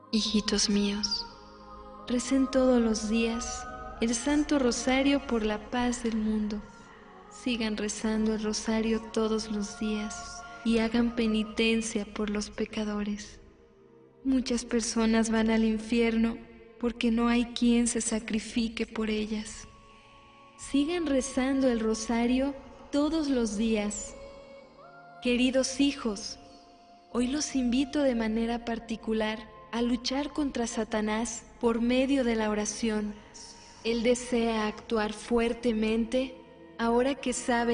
Hijitos míos, recen todos los días el Santo Rosario por la paz del mundo. Sigan rezando el rosario todos los días y hagan penitencia por los pecadores. Muchas personas van al infierno porque no hay quien se sacrifique por ellas. Sigan rezando el rosario todos los días. Queridos hijos, hoy los invito de manera particular a luchar contra Satanás por medio de la oración. Él desea actuar fuertemente ahora que sabe